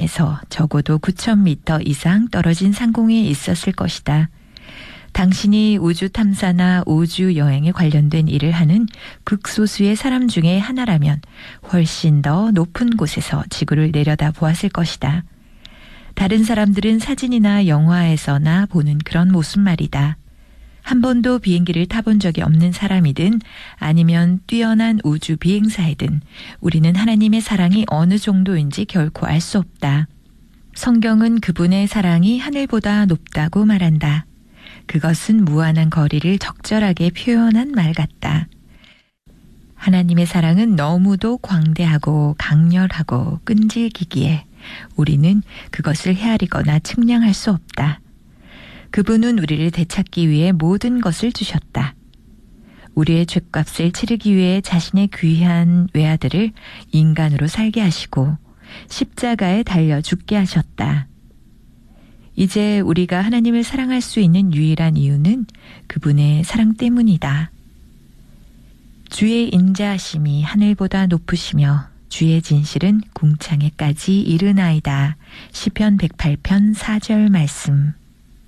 땅에서 적어도 9,000m 이상 떨어진 상공에 있었을 것이다. 당신이 우주 탐사나 우주 여행에 관련된 일을 하는 극소수의 사람 중에 하나라면 훨씬 더 높은 곳에서 지구를 내려다 보았을 것이다. 다른 사람들은 사진이나 영화에서나 보는 그런 모습 말이다. 한 번도 비행기를 타본 적이 없는 사람이든 아니면 뛰어난 우주 비행사이든 우리는 하나님의 사랑이 어느 정도인지 결코 알 수 없다. 성경은 그분의 사랑이 하늘보다 높다고 말한다. 그것은 무한한 거리를 적절하게 표현한 말 같다. 하나님의 사랑은 너무도 광대하고 강렬하고 끈질기기에 우리는 그것을 헤아리거나 측량할 수 없다. 그분은 우리를 되찾기 위해 모든 것을 주셨다. 우리의 죗값을 치르기 위해 자신의 귀한 외아들을 인간으로 살게 하시고 십자가에 달려 죽게 하셨다. 이제 우리가 하나님을 사랑할 수 있는 유일한 이유는 그분의 사랑 때문이다. 주의 인자하심이 하늘보다 높으시며 주의 진실은 궁창에까지 이르나이다. 시편 108편 4절 말씀.